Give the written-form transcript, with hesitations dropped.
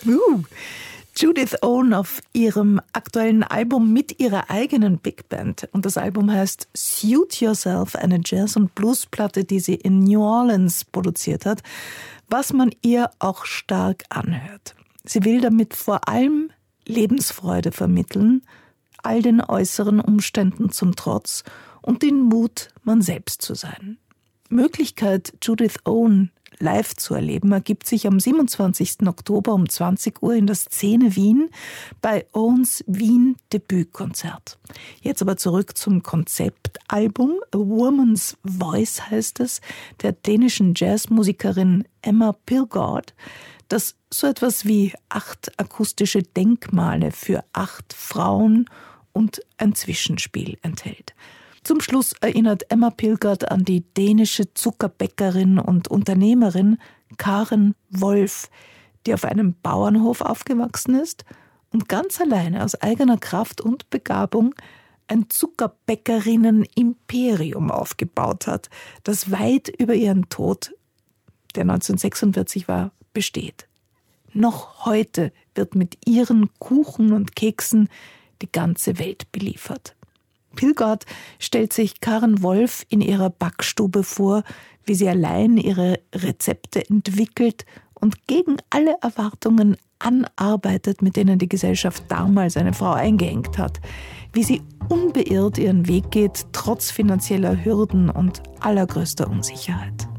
Judith Owen auf ihrem aktuellen Album mit ihrer eigenen Big Band. Und das Album heißt Suit Yourself, eine Jazz- und Bluesplatte, die sie in New Orleans produziert hat, was man ihr auch stark anhört. Sie will damit vor allem Lebensfreude vermitteln, all den äußeren Umständen zum Trotz und den Mut, man selbst zu sein. Möglichkeit, Judith Owen live zu erleben, ergibt sich am 27. Oktober um 20 Uhr in der Szene Wien bei Owens Wien Debütkonzert. Jetzt aber zurück zum Konzeptalbum. A Woman's Voice heißt es, der dänischen Jazzmusikerin Emma Pilgaard, das so etwas wie 8 akustische Denkmale für 8 Frauen und ein Zwischenspiel enthält. Zum Schluss erinnert Emma Pilgaard an die dänische Zuckerbäckerin und Unternehmerin Karen Wolf, die auf einem Bauernhof aufgewachsen ist und ganz alleine aus eigener Kraft und Begabung ein Zuckerbäckerinnen-Imperium aufgebaut hat, das weit über ihren Tod, der 1946 war, besteht. Noch heute wird mit ihren Kuchen und Keksen die ganze Welt beliefert. Pilgaard stellt sich Karen Wolf in ihrer Backstube vor, wie sie allein ihre Rezepte entwickelt und gegen alle Erwartungen anarbeitet, mit denen die Gesellschaft damals eine Frau eingeengt hat. Wie sie unbeirrt ihren Weg geht, trotz finanzieller Hürden und allergrößter Unsicherheit.